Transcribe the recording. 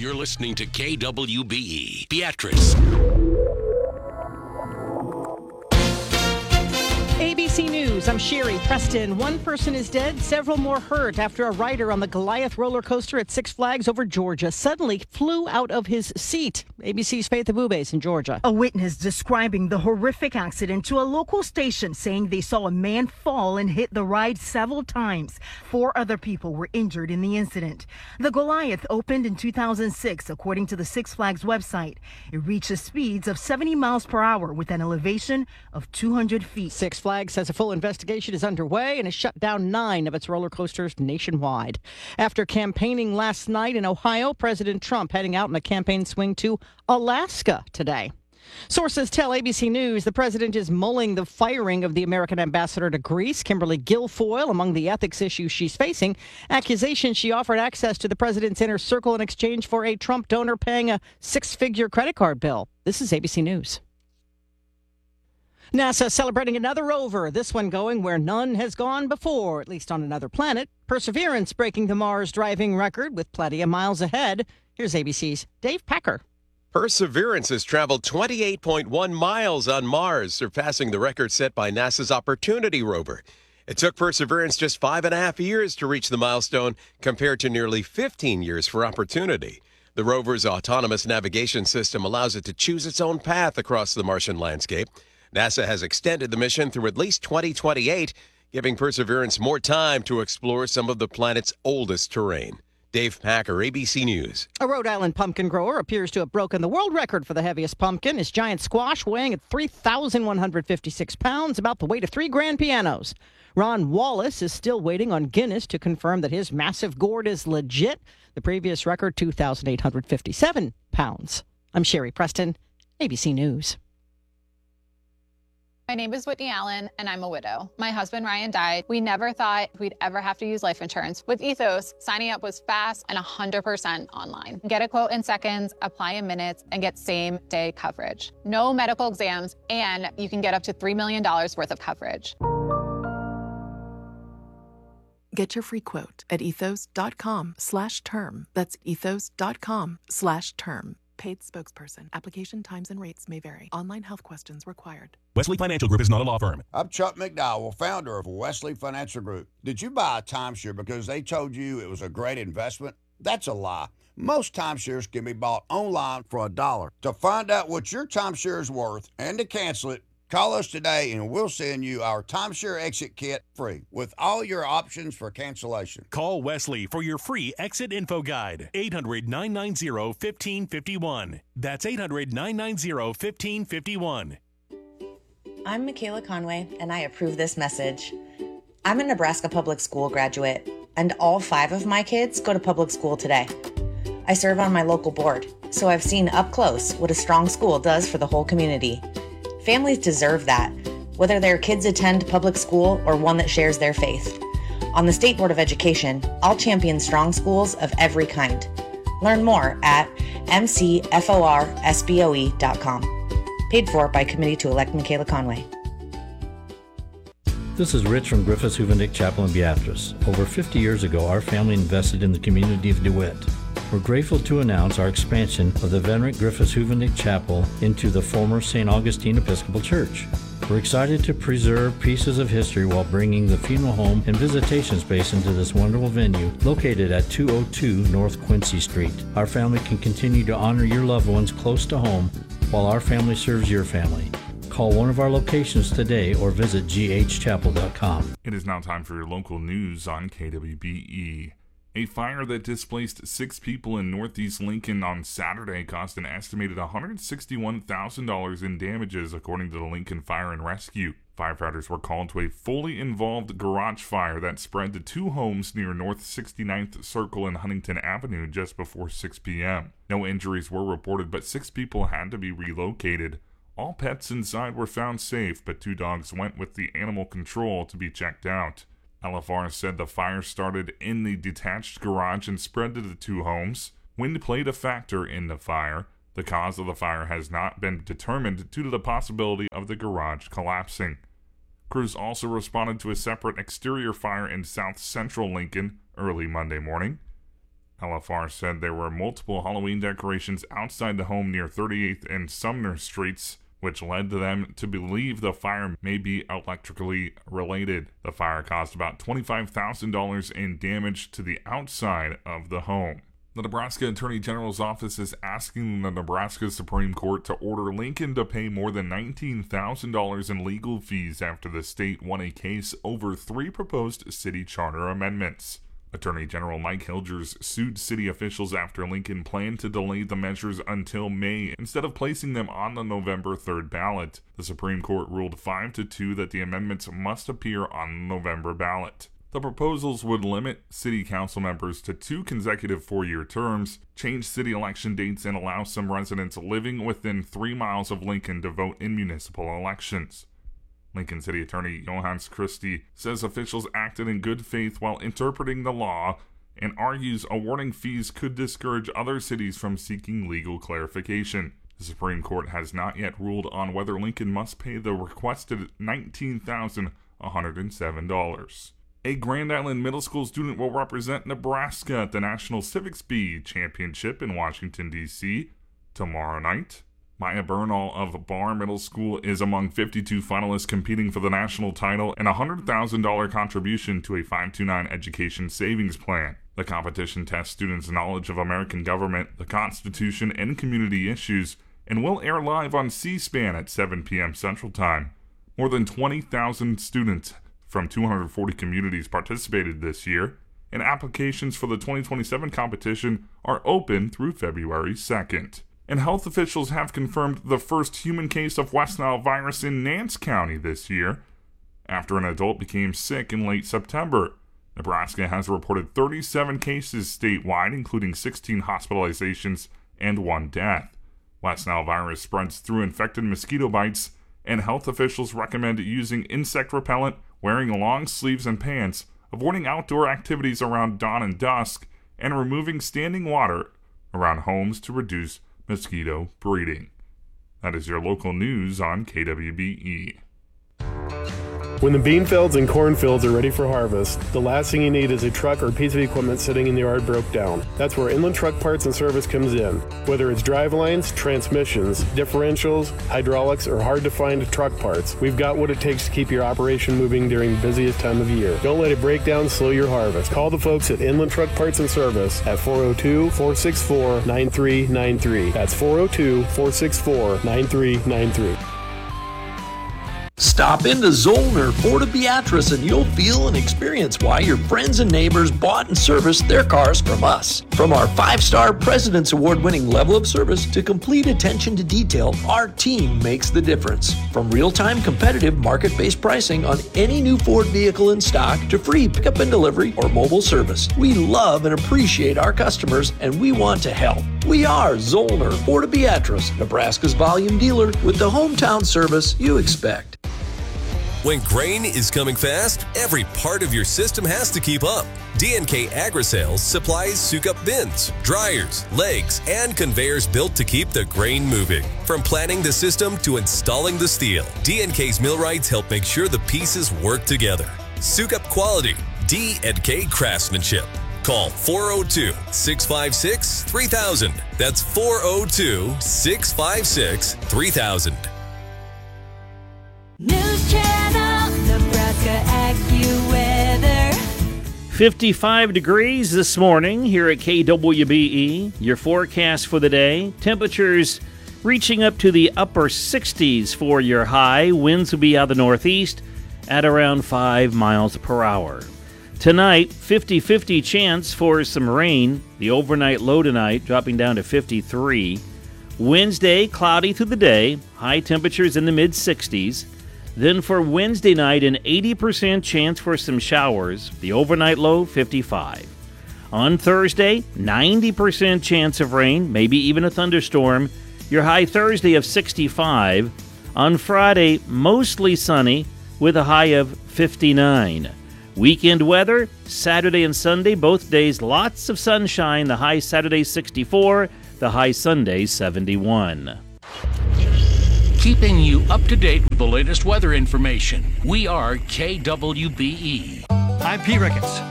You're listening to KWBE, Beatrice. ABC News, I'm Sherry Preston. One person is dead, several more hurt after a rider on the Goliath roller coaster at Six Flags over Georgia suddenly flew out of his seat. ABC's Faith Abubes in Georgia. A witness describing the horrific accident to a local station, saying they saw a man fall and hit the ride several times. 4 other people were injured in the incident. The Goliath opened in 2006, according to the Six Flags website. It reaches speeds of 70 miles per hour with an elevation of 200 feet. Six Flags says a full investigation is underway and has shut down 9 of its roller coasters nationwide. After campaigning last night in Ohio, President Trump heading out on a campaign swing to Alaska today. Sources tell ABC News the president is mulling the firing of the American ambassador to Greece, Kimberly Guilfoyle, among the ethics issues she's facing. Accusations she offered access to the president's inner circle in exchange for a Trump donor paying a 6-figure credit card bill. This is ABC News. NASA celebrating another rover, this one going where none has gone before, at least on another planet. Perseverance breaking the Mars driving record with plenty of miles ahead. Here's ABC's Dave Packer. Perseverance has traveled 28.1 miles on Mars, surpassing the record set by NASA's Opportunity rover. It took Perseverance just 5.5 years to reach the milestone, compared to nearly 15 years for Opportunity. The rover's autonomous navigation system allows it to choose its own path across the Martian landscape. NASA has extended the mission through at least 2028, giving Perseverance more time to explore some of the planet's oldest terrain. Dave Packer, ABC News. A Rhode Island pumpkin grower appears to have broken the world record for the heaviest pumpkin. His giant squash weighing at 3,156 pounds, about the weight of 3 grand pianos. Ron Wallace is still waiting on Guinness to confirm that his massive gourd is legit. The previous record, 2,857 pounds. I'm Sherry Preston, ABC News. My name is Whitney Allen, and I'm a widow. My husband, Ryan, died. We never thought we'd ever have to use life insurance. With Ethos, signing up was fast and 100% online. Get a quote in seconds, apply in minutes, and get same-day coverage. No medical exams, and you can get up to $3 million worth of coverage. Get your free quote at ethos.com/term. That's ethos.com/term. Paid spokesperson. Application times and rates may vary. Online health questions required. Wesley Financial Group is not a law firm. I'm Chuck McDowell, founder of Wesley Financial Group. Did you buy a timeshare because they told you it was a great investment? That's a lie. Most timeshares can be bought online for $1. To find out what your timeshare is worth and to cancel it, call us today and we'll send you our timeshare exit kit free with all your options for cancellation. Call Wesley for your free exit info guide. 800-990-1551. That's 800-990-1551. I'm Michaela Conway, and I approve this message. I'm a Nebraska public school graduate, and all 5 of my kids go to public school today. I serve on my local board, so I've seen up close what a strong school does for the whole community. Families deserve that, whether their kids attend public school or one that shares their faith. On the State Board of Education, I'll champion strong schools of every kind. Learn more at mcforsboe.com. Paid for by Committee to Elect Michaela Conway. This is Rich from Griffiths Huvendick Chapel in Beatrice. Over 50 years ago, our family invested in the community of DeWitt. We're grateful to announce our expansion of the venerate Griffiths Huvendick Chapel into the former St. Augustine Episcopal Church. We're excited to preserve pieces of history while bringing the funeral home and visitation space into this wonderful venue located at 202 North Quincy Street. Our family can continue to honor your loved ones close to home while our family serves your family. Call one of our locations today or visit ghchapel.com. It is now time for your local news on KWBE. A fire that displaced 6 people in northeast Lincoln on Saturday cost an estimated $161,000 in damages, according to the Lincoln Fire and Rescue. Firefighters were called to a fully involved garage fire that spread to 2 homes near North 69th Circle and Huntington Avenue just before 6 p.m. No injuries were reported, but 6 people had to be relocated. All pets inside were found safe, but 2 dogs went with the animal control to be checked out. LFR said the fire started in the detached garage and spread to the 2 homes. Wind played a factor in the fire. The cause of the fire has not been determined due to the possibility of the garage collapsing. Crews also responded to a separate exterior fire in south central Lincoln early Monday morning. LFR said there were multiple Halloween decorations outside the home near 38th and Sumner Streets, which led to them to believe the fire may be electrically related. The fire caused about $25,000 in damage to the outside of the home. The Nebraska Attorney General's office is asking the Nebraska Supreme Court to order Lincoln to pay more than $19,000 in legal fees after the state won a case over 3 proposed city charter amendments. Attorney General Mike Hilgers sued city officials after Lincoln planned to delay the measures until May instead of placing them on the November 3rd ballot. The Supreme Court ruled 5-2 that the amendments must appear on the November ballot. The proposals would limit city council members to 2 consecutive 4-year terms, change city election dates, and allow some residents living within 3 miles of Lincoln to vote in municipal elections. Lincoln City Attorney Johannes Christie says officials acted in good faith while interpreting the law and argues awarding fees could discourage other cities from seeking legal clarification. The Supreme Court has not yet ruled on whether Lincoln must pay the requested $19,107. A Grand Island Middle School student will represent Nebraska at the National Civic Speed Championship in Washington, D.C. tomorrow night. Maya Bernal of Barr Middle School is among 52 finalists competing for the national title and a $100,000 contribution to a 529 education savings plan. The competition tests students' knowledge of American government, the Constitution, and community issues, and will air live on C-SPAN at 7 p.m. Central Time. More than 20,000 students from 240 communities participated this year, and applications for the 2027 competition are open through February 2nd. And health officials have confirmed the first human case of West Nile virus in Nance County this year, after an adult became sick in late September. Nebraska has reported 37 cases statewide, including 16 hospitalizations and 1 death. West Nile virus spreads through infected mosquito bites, and health officials recommend using insect repellent, wearing long sleeves and pants, avoiding outdoor activities around dawn and dusk, and removing standing water around homes to reduce mosquito breeding. That is your local news on KWBE. When the bean fields and cornfields are ready for harvest, the last thing you need is a truck or piece of equipment sitting in the yard broke down. That's where Inland Truck Parts and Service comes in. Whether it's drivelines, transmissions, differentials, hydraulics, or hard-to-find truck parts, we've got what it takes to keep your operation moving during the busiest time of year. Don't let it break down, slow your harvest. Call the folks at Inland Truck Parts and Service at 402-464-9393. That's 402-464-9393. Stop into Zollner Ford of Beatrice and you'll feel and experience why your friends and neighbors bought and serviced their cars from us. From our 5-star President's Award-winning level of service to complete attention to detail, our team makes the difference. From real-time competitive market-based pricing on any new Ford vehicle in stock to free pickup and delivery or mobile service, we love and appreciate our customers and we want to help. We are Zollner Ford of Beatrice, Nebraska's volume dealer with the hometown service you expect. When grain is coming fast, every part of your system has to keep up. D&K Agri-Sales supplies Sukup bins, dryers, legs, and conveyors built to keep the grain moving. From planning the system to installing the steel, D&K's millwrights help make sure the pieces work together. Sukup quality, D&K craftsmanship. Call 402-656-3000. That's 402-656-3000. News Channel, Nebraska AccuWeather. 55 degrees this morning here at KWBE. Your forecast for the day. Temperatures reaching up to the upper 60s for your high. Winds will be out of the northeast at around 5 miles per hour. Tonight, 50-50 chance for some rain. The overnight low tonight dropping down to 53. Wednesday, cloudy through the day. High temperatures in the mid-60s. Then for Wednesday night, an 80% chance for some showers. The overnight low, 55. On Thursday, 90% chance of rain, maybe even a thunderstorm. Your high Thursday of 65. On Friday, mostly sunny with a high of 59. Weekend weather, Saturday and Sunday, both days lots of sunshine. The high Saturday 64, the high Sunday 71. Keeping you up to date with the latest weather information. We are KWBE. I'm Pete Ricketts.